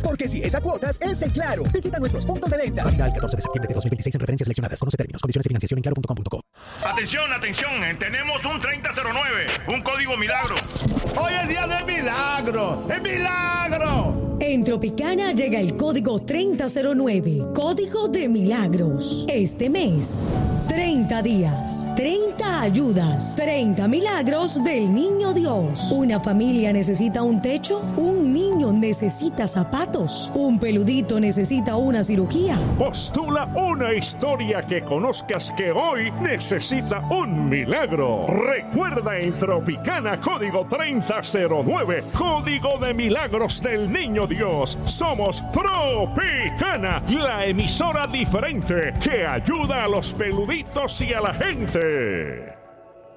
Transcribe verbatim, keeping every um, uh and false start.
Porque si es a cuotas, es en Claro. Visita nuestros puntos de venta. Válida el catorce de septiembre de dos mil veintiséis en referencias seleccionadas. Conoce términos, condiciones y financiación en claro punto com punto co. Atención, atención, eh, tenemos un treinta cero nueve, un código milagro. Hoy es día de milagro, ¡es milagro! En Tropicana llega el código treinta cero nueve, código de milagros. Este mes, treinta días, treinta ayudas, treinta milagros del Niño Dios. Una familia necesita un techo, un niño necesita zapatos, un peludito necesita una cirugía. Postula una historia que conozcas que hoy necesita un milagro. Recuerda en Tropicana código treinta cero nueve, código de milagros del Niño Dios. Somos Tropicana, la emisora diferente que ayuda a los peluditos y a la gente.